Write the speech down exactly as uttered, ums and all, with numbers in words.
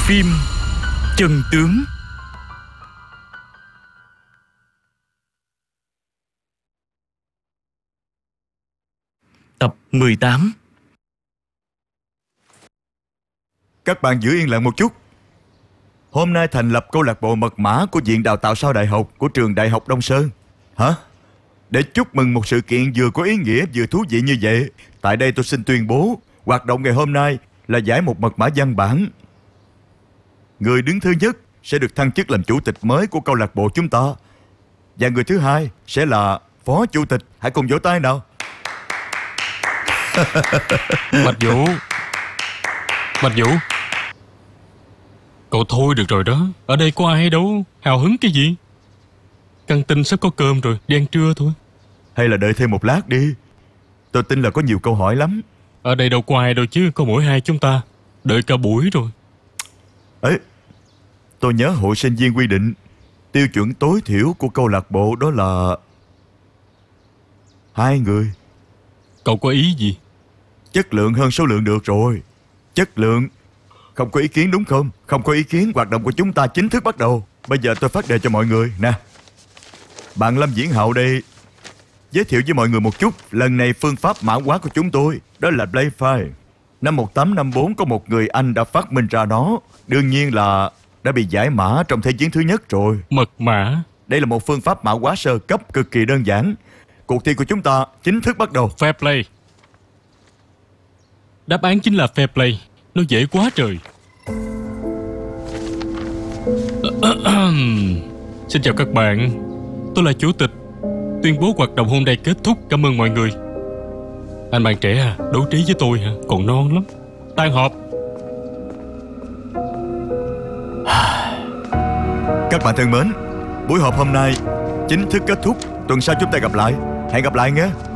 phim Chân Tướng. Tập mười tám. Các bạn giữ yên lặng một chút. Hôm nay thành lập câu lạc bộ mật mã của Viện Đào tạo sau đại học của trường Đại học Đông Sơn. Hả? Để chúc mừng một sự kiện vừa có ý nghĩa vừa thú vị như vậy, tại đây tôi xin tuyên bố hoạt động ngày hôm nay là giải một mật mã văn bản. Người đứng thứ nhất sẽ được thăng chức làm chủ tịch mới của câu lạc bộ chúng ta, và người thứ hai sẽ là phó chủ tịch. Hãy cùng vỗ tay nào. Bạch Vũ, Bạch Vũ, cậu thôi được rồi đó. Ở đây có ai đâu, hào hứng cái gì. Căng tin sắp có cơm rồi, đi ăn trưa thôi. Hay là đợi thêm một lát đi, tôi tin là có nhiều câu hỏi lắm. Ở đây đâu có ai đâu chứ, có mỗi hai chúng ta. Đợi cả buổi rồi. Ấy, tôi nhớ hội sinh viên quy định tiêu chuẩn tối thiểu của câu lạc bộ đó là hai người. Cậu có ý gì? Chất lượng hơn số lượng được rồi. Chất lượng. Không có ý kiến đúng không? Không có ý kiến, hoạt động của chúng ta chính thức bắt đầu. Bây giờ tôi phát đề cho mọi người nè. Bạn Lâm Diễn Hậu đây giới thiệu với mọi người một chút. Lần này phương pháp mã hóa của chúng tôi đó là Playfile. Năm một tám năm bốn có một người Anh đã phát minh ra nó. Đương nhiên là đã bị giải mã trong Thế chiến thứ nhất rồi. Mật mã. Đây là một phương pháp mã hóa sơ cấp cực kỳ đơn giản. Cuộc thi của chúng ta chính thức bắt đầu. Fair play. Đáp án chính là fair play. Nó dễ quá trời. Xin chào các bạn. Tôi là chủ tịch. Tuyên bố hoạt động hôm nay kết thúc. Cảm ơn mọi người. Anh bạn trẻ à, đấu trí với tôi hả? Còn non lắm. Tan họp. Các bạn thân mến, buổi họp hôm nay chính thức kết thúc. Tuần sau chúng ta gặp lại. Hẹn gặp lại nhé.